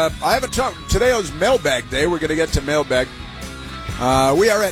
I haven't talked. Today was mailbag day. We're going to get to mailbag. We are at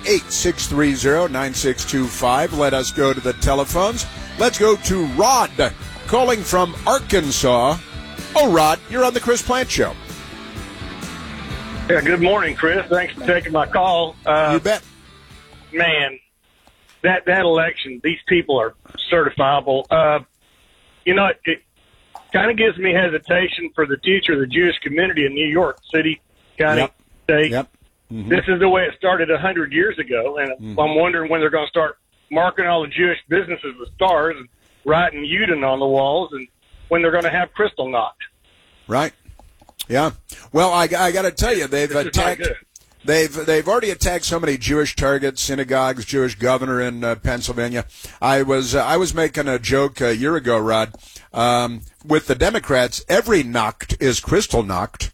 888-630-9625. Let us go to the telephones. Let's go to Rod, calling from Arkansas. Oh, Rod, you're on the Chris Plant Show. Yeah, good morning, Chris. Thanks for taking my call. You bet. Man, that election, these people are certifiable. It kind of gives me hesitation for the future of the Jewish community in New York City, county, state. Yep. Mm-hmm. This is the way it started 100 years ago, and I'm wondering when they're going to start marking all the Jewish businesses with stars and writing Yudin on the walls, and when they're going to have crystal knocked. Right. Yeah. Well, I got to tell you, they've attacked. They've already attacked so many Jewish targets, synagogues, Jewish governor in Pennsylvania. I was making a joke a year ago, Rod. With the Democrats, every knocked is crystal knocked.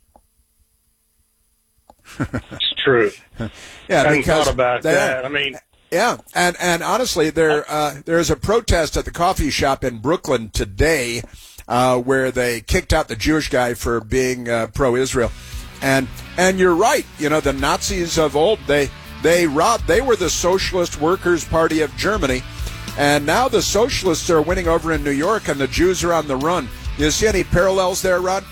It's true. Yeah, I hadn't thought about that. I mean, yeah, and honestly, there's a protest at the coffee shop in Brooklyn today, where they kicked out the Jewish guy for being pro-Israel, and you're right. You know, the Nazis of old, they were the Socialist Workers' Party of Germany, and now the socialists are winning over in New York, and the Jews are on the run. You see any parallels there, Rod?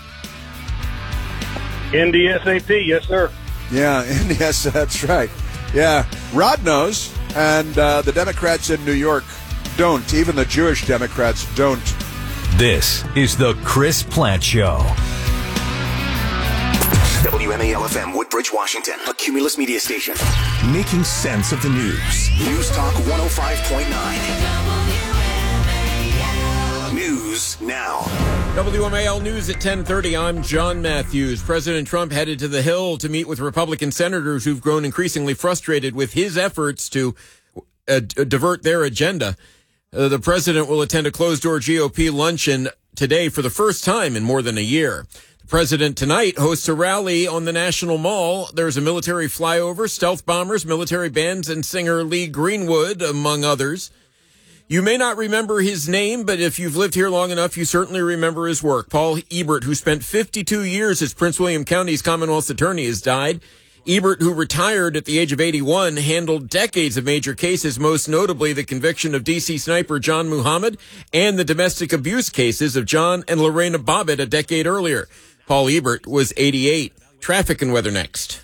NDSAP, yes, sir. Yeah, yes, that's right. Yeah, Rod knows, and the Democrats in New York don't. Even the Jewish Democrats don't. This is the Chris Plant Show. WMAL-FM, Woodbridge, Washington, a Cumulus media station. Making sense of the news. News Talk 105.9. News now. WMAL News at 10:30. I'm John Matthews. President Trump headed to the Hill to meet with Republican senators who've grown increasingly frustrated with his efforts to divert their agenda. The president will attend a closed-door GOP luncheon today for the first time in more than a year. The president tonight hosts a rally on the National Mall. There's a military flyover, stealth bombers, military bands, and singer Lee Greenwood, among others. You may not remember his name, but if you've lived here long enough, you certainly remember his work. Paul Ebert, who spent 52 years as Prince William County's Commonwealth's attorney, has died. Ebert, who retired at the age of 81, handled decades of major cases, most notably the conviction of D.C. sniper John Muhammad and the domestic abuse cases of John and Lorena Bobbitt a decade earlier. Paul Ebert was 88. Traffic and weather next.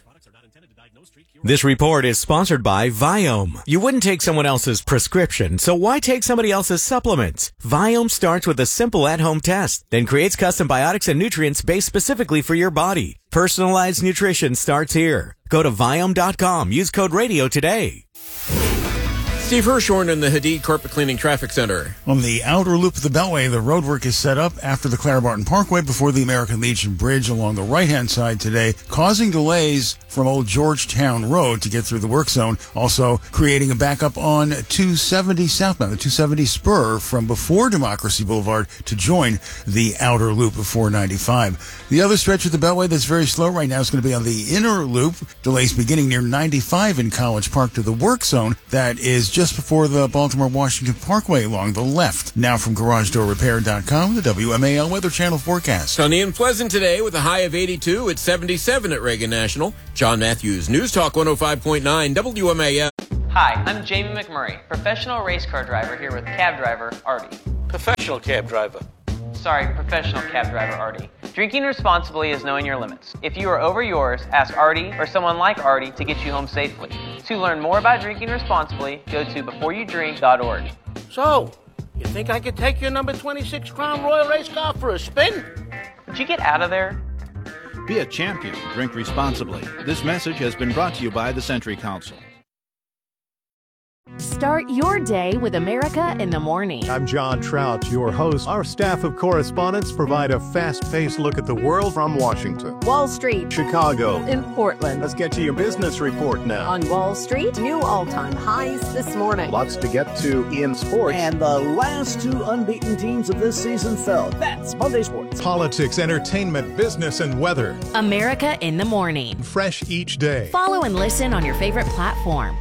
This report is sponsored by Viome. You wouldn't take someone else's prescription, so why take somebody else's supplements? Viome starts with a simple at-home test, then creates custom biotics and nutrients based specifically for your body. Personalized nutrition starts here. Go to Viome.com. Use code RADIO today. Steve Hirshhorn in the Hadid Carpet Cleaning Traffic Center. On the outer loop of the Beltway, the roadwork is set up after the Clara Barton Parkway before the American Legion Bridge along the right-hand side today, causing delays from Old Georgetown Road to get through the work zone. Also creating a backup on 270 southbound, the 270 spur from before Democracy Boulevard to join the outer loop of 495. The other stretch of the Beltway that's very slow right now is going to be on the inner loop. Delays beginning near 95 in College Park to the work zone. That is just before the Baltimore-Washington Parkway along the left. Now from GarageDoorRepair.com, the WMAL Weather Channel forecast. Sunny and pleasant today with a high of 82 at 77 at Reagan National. John Matthews, News Talk 105.9 WMAL. Hi, I'm Jamie McMurray, professional race car driver here with cab driver Artie. Professional cab driver. Sorry, professional cab driver Artie. Drinking responsibly is knowing your limits. If you are over yours, ask Artie or someone like Artie to get you home safely. To learn more about drinking responsibly, go to beforeyoudrink.org. So, you think I could take your number 26 Crown Royal race car for a spin? Would you get out of there? Be a champion. Drink responsibly. This message has been brought to you by the Century Council. Start your day with America in the Morning. I'm John Trout, your host. Our staff of correspondents provide a fast-paced look at the world from Washington, Wall Street, Chicago, in Portland. Let's get to your business report now. On Wall Street, new all-time highs this morning. Lots to get to in sports. And the last two unbeaten teams of this season fell. That's Monday Sports. Politics, entertainment, business, and weather. America in the Morning. Fresh each day. Follow and listen on your favorite platform.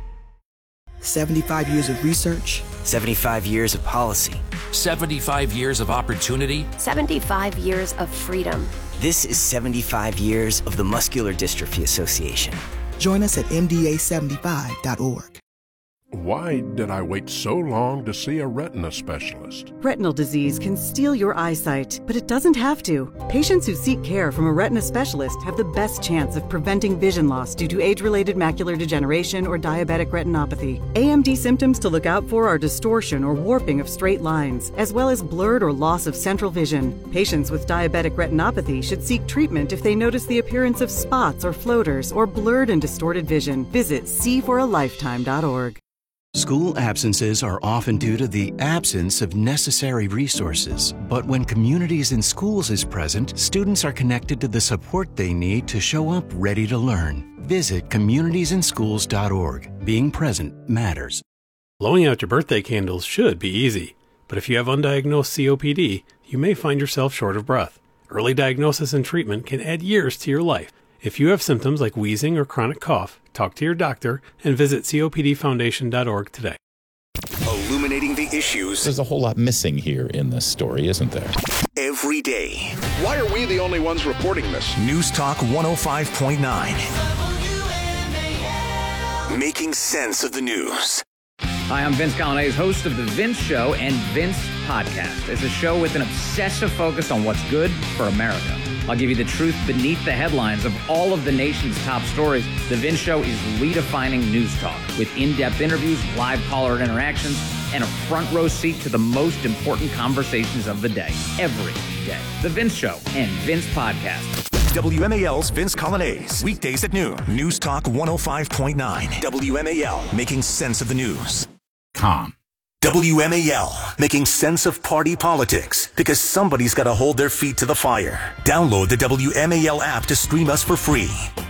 75 years of research. 75 years of policy. 75 years of opportunity. 75 years of freedom. This is 75 years of the Muscular Dystrophy Association. Join us at MDA75.org. Why did I wait so long to see a retina specialist? Retinal disease can steal your eyesight, but it doesn't have to. Patients who seek care from a retina specialist have the best chance of preventing vision loss due to age-related macular degeneration or diabetic retinopathy. AMD symptoms to look out for are distortion or warping of straight lines, as well as blurred or loss of central vision. Patients with diabetic retinopathy should seek treatment if they notice the appearance of spots or floaters or blurred and distorted vision. Visit seeforalifetime.org. School absences are often due to the absence of necessary resources. But when Communities in Schools is present, students are connected to the support they need to show up ready to learn. Visit communitiesinschools.org. Being present matters. Blowing out your birthday candles should be easy. But if you have undiagnosed COPD, you may find yourself short of breath. Early diagnosis and treatment can add years to your life. If you have symptoms like wheezing or chronic cough, talk to your doctor and visit COPDfoundation.org today. Illuminating the issues. There's a whole lot missing here in this story, isn't there? Every day. Why are we the only ones reporting this? News Talk 105.9. Making sense of the news. Hi, I'm Vince Colonnese, host of The Vince Show and Vince Podcast. It's a show with an obsessive focus on what's good for America. I'll give you the truth beneath the headlines of all of the nation's top stories. The Vince Show is redefining news talk with in-depth interviews, live caller interactions, and a front row seat to the most important conversations of the day, every day. The Vince Show and Vince Podcast. WMAL's Vince Colonnese. Weekdays at noon. News Talk 105.9. WMAL. Making sense of the news. WMAL, making sense of party politics, because somebody's got to hold their feet to the fire. Download the WMAL app to stream us for free.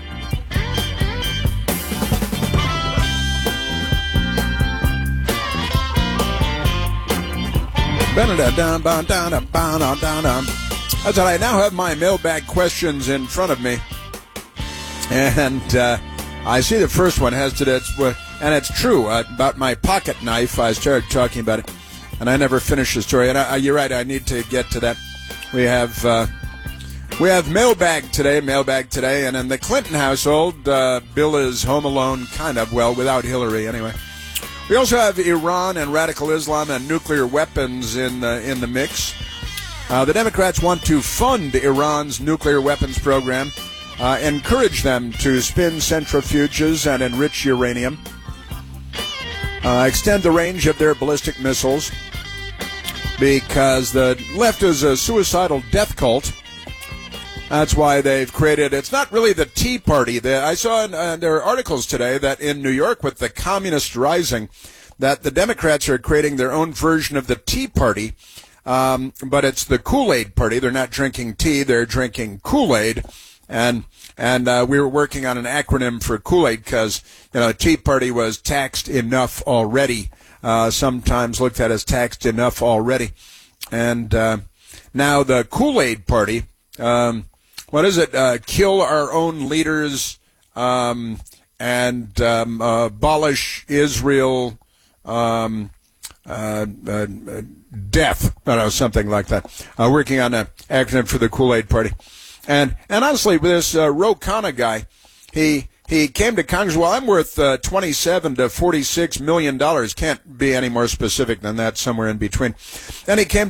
That's all right. I now have my mailbag questions in front of me. And I see the first one has to do, and it's true, about my pocket knife. I started talking about it, and I never finished the story. And you're right, I need to get to that. We have mailbag today, and in the Clinton household, Bill is home alone, kind of, well, without Hillary anyway. We also have Iran and radical Islam and nuclear weapons in the mix. The Democrats want to fund Iran's nuclear weapons program, encourage them to spin centrifuges and enrich uranium, extend the range of their ballistic missiles, because the left is a suicidal death cult. That's why they've created, it's not really the Tea Party. I saw in their articles today that in New York with the communist rising, that the Democrats are creating their own version of the Tea Party, but it's the Kool-Aid Party. They're not drinking tea, they're drinking Kool-Aid. And we were working on an acronym for Kool-Aid because, the Tea Party was taxed enough already, sometimes looked at as taxed enough already. And now the Kool-Aid Party, what is it? Kill our own leaders and abolish Israel, death, something like that. Working on an acronym for the Kool-Aid Party. And honestly, with this Ro Khanna guy, he came to Congress. Well, I'm worth $27 to $46 million. Can't be any more specific than that. Somewhere in between. Then he came